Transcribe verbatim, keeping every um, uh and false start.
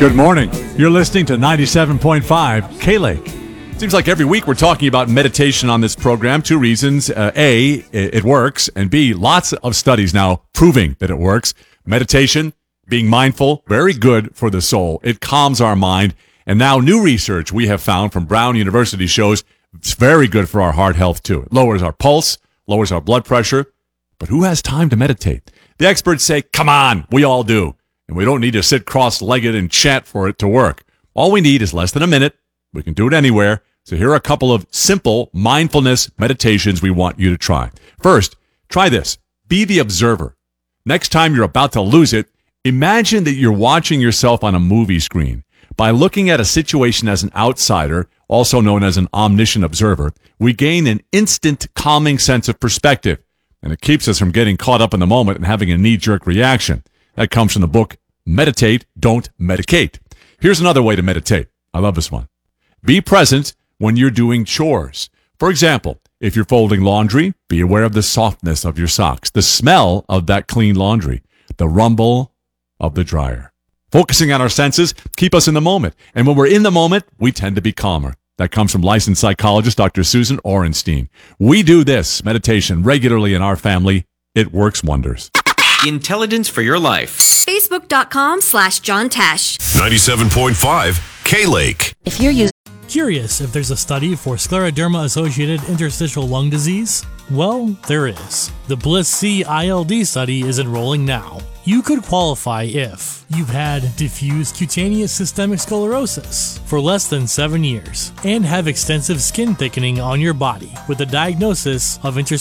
Good morning. You're listening to ninety-seven point five K-Lake. Seems like every week we're talking about meditation on this program. Two reasons. Uh, A, it works. And B, lots of studies now proving that it works. Meditation, being mindful, very good for the soul. It calms our mind. And now new research we have found from Brown University shows it's very good for our heart health too. It lowers our pulse, lowers our blood pressure. But who has time to meditate? The experts say, come on, we all do. And we don't need to sit cross-legged and chant for it to work. All we need is less than a minute. We can do it anywhere. So here are a couple of simple mindfulness meditations we want you to try. First, try this. Be the observer. Next time you're about to lose it, imagine that you're watching yourself on a movie screen. By looking at a situation as an outsider, also known as an omniscient observer, we gain an instant calming sense of perspective, and it keeps us from getting caught up in the moment and having a knee-jerk reaction. That comes from the book, Meditate, Don't Medicate. Here's another way to meditate. I love this one. Be present when you're doing chores. For example, if you're folding laundry, be aware of the softness of your socks, the smell of that clean laundry, the rumble of the dryer. Focusing on our senses keep us in the moment. And when we're in the moment, we tend to be calmer. That comes from licensed psychologist Doctor Susan Orenstein. We do this meditation regularly in our family. It works wonders. Intelligence for your life. Facebook.com slash John Tesh. ninety-seven point five K-Lake. If you're using Curious if there's a study for scleroderma-associated interstitial lung disease? Well, there is. The BLISS-C I L D study is enrolling now. You could qualify if you've had diffuse cutaneous systemic sclerosis for less than seven years and have extensive skin thickening on your body with a diagnosis of interstitial